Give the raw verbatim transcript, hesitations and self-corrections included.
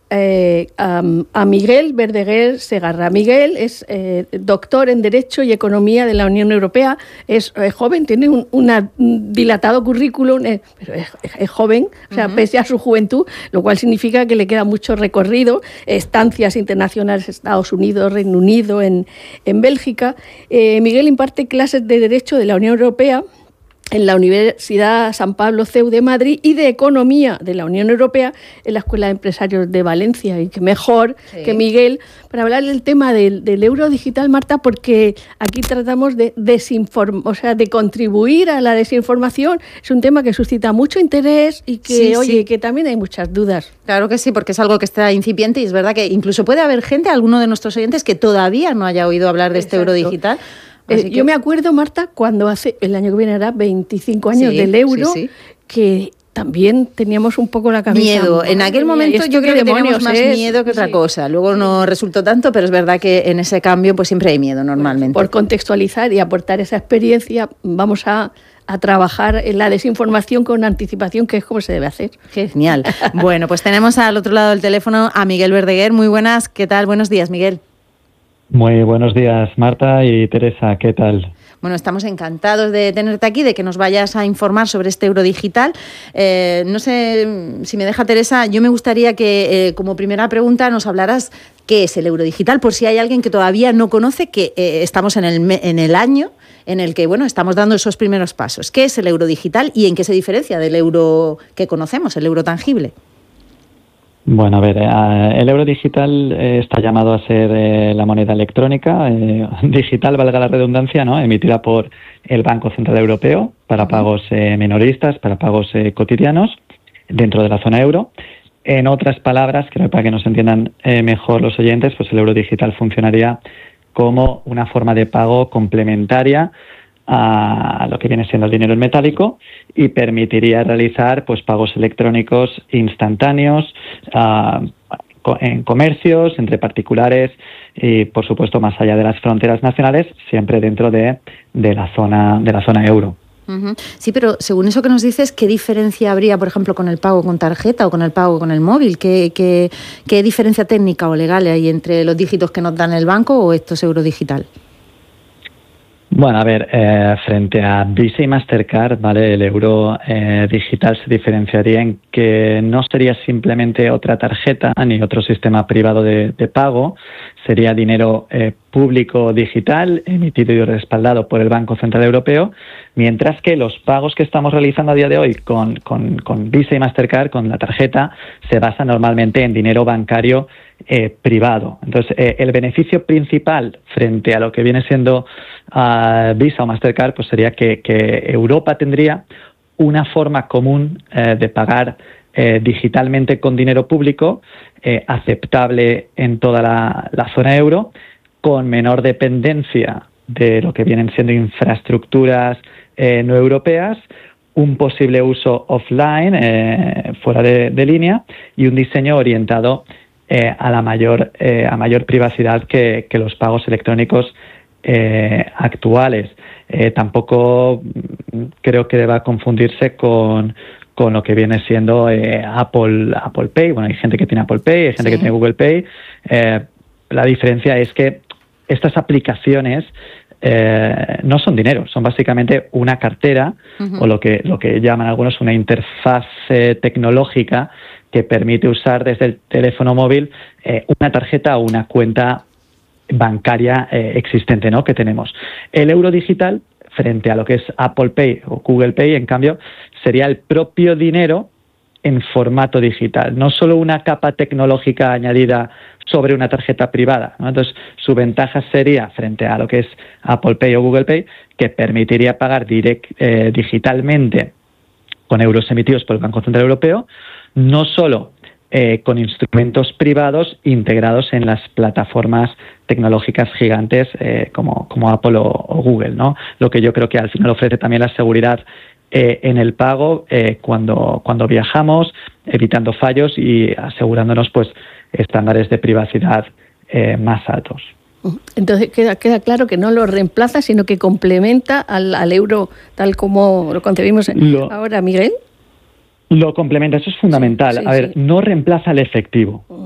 eh, a, a Miguel Verdaguer Segarra. Miguel es eh, doctor en Derecho y Economía de la Unión Europea, es, es joven, tiene un, una, un dilatado currículum, eh, pero es, es joven, o sea, uh-huh. pese a su juventud, lo cual significa que le queda mucho recorrido, estancias internacionales en Estados Unidos, Reino Unido, en, en Bélgica. Eh, Miguel imparte clases de Derecho de la Unión Europea en la Universidad San Pablo C E U de Madrid y de Economía de la Unión Europea en la Escuela de Empresarios de Valencia. Y que mejor sí. que Miguel para hablar del tema del, del euro digital, Marta, porque aquí tratamos de desinform, o sea, de contribuir a la desinformación. Es un tema que suscita mucho interés y que, sí, oye, sí. que también hay muchas dudas. Claro que sí, porque es algo que está incipiente y es verdad que incluso puede haber gente, alguno de nuestros oyentes, que todavía no haya oído hablar de Exacto. este euro digital. Eh, que... Yo me acuerdo, Marta, cuando hace el año que viene era veinticinco años sí, del euro, sí, sí. que también teníamos un poco la cabeza... Miedo. En aquel momento yo creo que teníamos más es? miedo que otra sí. cosa. Luego sí. no resultó tanto, pero es verdad que en ese cambio pues siempre hay miedo normalmente. Por contextualizar y aportar esa experiencia, vamos a... a trabajar en la desinformación con anticipación, que es como se debe hacer. Genial. Bueno, pues tenemos al otro lado del teléfono a Miguel Verdaguer. Muy buenas, ¿qué tal? Buenos días, Miguel. Muy buenos días, Marta y Teresa, ¿qué tal? Bueno, estamos encantados de tenerte aquí, de que nos vayas a informar sobre este euro digital. Eh, no sé si me deja, Teresa, yo me gustaría que, eh, como primera pregunta, nos hablaras qué es el euro digital, por si hay alguien que todavía no conoce, que eh, estamos en el, en el año en el que, bueno, estamos dando esos primeros pasos. ¿Qué es el euro digital y en qué se diferencia del euro que conocemos, el euro tangible? Bueno, a ver, eh, el euro digital eh, está llamado a ser eh, la moneda electrónica, eh, digital, valga la redundancia, ¿no? Emitida por el Banco Central Europeo para pagos eh, minoristas, para pagos eh, cotidianos dentro de la zona euro. En otras palabras, creo que para que nos entiendan eh, mejor los oyentes, pues el euro digital funcionaría como una forma de pago complementaria a lo que viene siendo el dinero en metálico y permitiría realizar pues pagos electrónicos instantáneos uh, en comercios, entre particulares y, por supuesto, más allá de las fronteras nacionales, siempre dentro de, de la zona de la zona euro. Uh-huh. Sí, pero según eso que nos dices, ¿qué diferencia habría, por ejemplo, con el pago con tarjeta o con el pago con el móvil? ¿Qué, qué, qué diferencia técnica o legal hay entre los dígitos que nos dan el banco o esto es euro digital? Bueno, a ver, eh, frente a Visa y Mastercard, ¿vale? El euro eh, digital se diferenciaría en que no sería simplemente otra tarjeta ni otro sistema privado de, de pago, sería dinero eh, público digital emitido y respaldado por el Banco Central Europeo, mientras que los pagos que estamos realizando a día de hoy con, con, con Visa y Mastercard, con la tarjeta, se basan normalmente en dinero bancario eh, privado. Entonces, eh, el beneficio principal frente a lo que viene siendo uh, Visa o Mastercard, pues sería que, que Europa tendría una forma común eh, de pagar eh, digitalmente con dinero público, eh, aceptable en toda la, la zona euro, con menor dependencia de lo que vienen siendo infraestructuras eh, no europeas, un posible uso offline, eh, fuera de, de línea, y un diseño orientado eh, a la mayor, eh, a mayor privacidad que, que los pagos electrónicos eh, actuales. Eh, tampoco creo que deba confundirse con, con lo que viene siendo eh, Apple, Apple Pay. Bueno, hay gente que tiene Apple Pay, hay gente sí. que tiene Google Pay. Eh, la diferencia es que estas aplicaciones eh, no son dinero, son básicamente una cartera uh-huh. o lo que, lo que llaman algunos una interfaz eh, tecnológica que permite usar desde el teléfono móvil eh, una tarjeta o una cuenta bancaria eh, existente, ¿no?, que tenemos. El euro digital, frente a lo que es Apple Pay o Google Pay, en cambio, sería el propio dinero en formato digital, no solo una capa tecnológica añadida sobre una tarjeta privada, ¿no? Entonces, su ventaja sería, frente a lo que es Apple Pay o Google Pay, que permitiría pagar direct, eh, digitalmente con euros emitidos por el Banco Central Europeo, no solo eh, con instrumentos privados integrados en las plataformas tecnológicas gigantes eh, como, como Apple o, o Google, ¿no? Lo que yo creo que al final ofrece también la seguridad eh, en el pago eh, cuando, cuando viajamos, evitando fallos y asegurándonos pues estándares de privacidad eh, más altos. Entonces queda, queda claro que no lo reemplaza, sino que complementa al, al euro tal como lo concebimos lo, ahora, Miguel. Lo complementa, eso es fundamental. Sí, sí, a ver, sí. no reemplaza el efectivo.